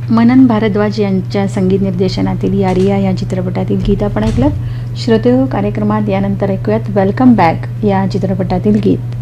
मनन भारद्वाज यांच्या संगीत निर्देशनातील यारिया या चित्रपटातील गीत आपण ऐकलं. श्रोतेहो, कार्यक्रमात यानंतर ऐकूयात वेलकम बॅक या चित्रपटातील गीत.